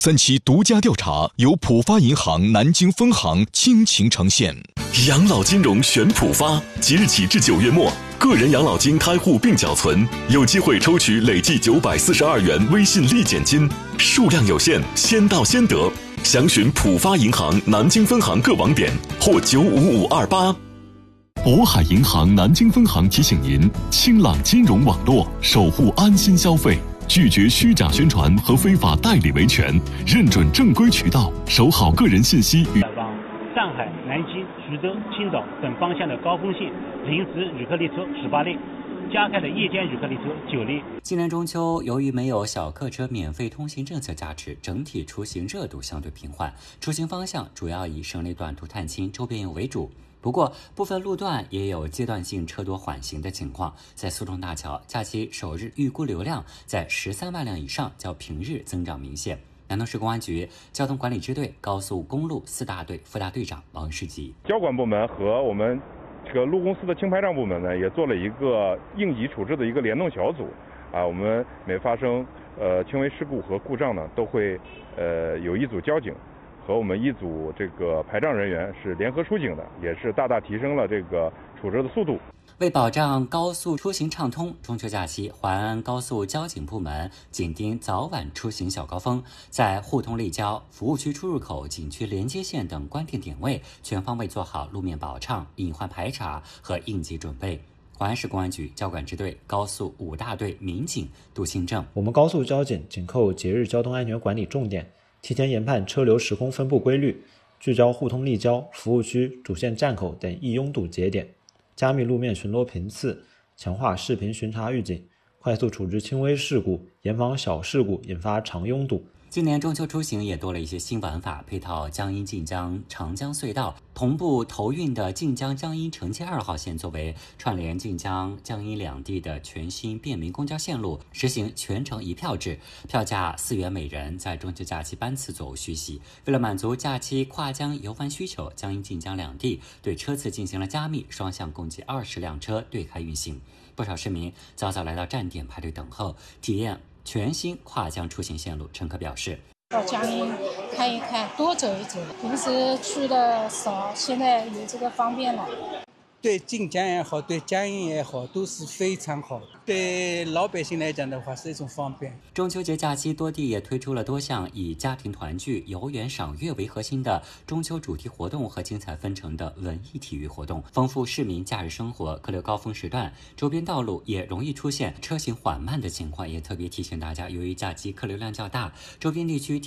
3期独家调查由浦发银行南京分行倾情呈现。 养老金融选浦发，即日起至9月末，个人养老金开户并缴存，有机会抽取累计942元微信立减金，数量有限，先到先得。详询浦发银行南京分行各网点或95528。渤海银行南京分行提醒您：清朗金融网络，守护安心消费。拒绝虚假宣传和非法代理维权，认准正规渠道，守好个人信息。 往上海、南京、徐州、青岛等方向的高峰线临时旅客列车18列，加开的夜间旅客列车9列。 今年中秋，由于没有小客车免费通行政策加持，整体出行热度相对平缓，出行方向主要以省内短途探亲、周边游为主。不过，部分路段也有阶段性车多缓行的情况。在苏通大桥，假期首日预估流量在13万辆以上，较平日增长明显。南通市公安局交通管理支队高速公路4大队副大队长王世吉， 交管部门和我们这个路公司的轻排障部门呢，也做了一个应急处置的一个联动小组。我们每发生轻微事故和故障呢，都会有一组交警和我们一组这个排障人员是联合出警的，也是大大提升了这个处置的速度。 为保障高速出行畅通，中秋假期淮安高速交警部门紧盯早晚出行小高峰，在沪通立交、服务区出入口、景区连接线等关键点位全方位做好路面保畅、隐患排查和应急准备。淮安市公安局交管支队高速5大队民警杜清正， 我们高速交警紧扣节日交通安全管理重点，提前研判车流时空分布规律，聚焦沪通立交、服务区、主线站口等易拥堵节点，加密路面巡逻频次，强化视频巡查预警，快速处置轻微事故，严防小事故引发长拥堵。 今年中秋出行也多了一些新玩法，配套江阴晋江长江隧道，同步投运的晋江江阴城街2号线作为串联晋江江阴两地的全新便民公交线路，实行全程一票制，票价4元每人，在中秋假期班次座无虚席。为了满足假期跨江游玩需求，江阴晋江两地对车次进行了加密，双向共计20辆车对开运行。不少市民早早来到站点排队等候，体验全新跨江出行线路。乘客表示， 到江阴看一看，多走一走，平时去的少，现在有这个方便了。 对晋江也好，对江阴也好，都是非常好的。对老百姓来讲的话，是一种方便。 中秋节假期，多地也推出了多项以家庭团聚、游园赏月为核心的中秋主题活动和精彩纷呈的文艺体育活动，丰富市民假日生活。客流高峰时段，周边道路也容易出现车行缓慢的情况，也特别提醒大家，由于假期客流量较大，周边地区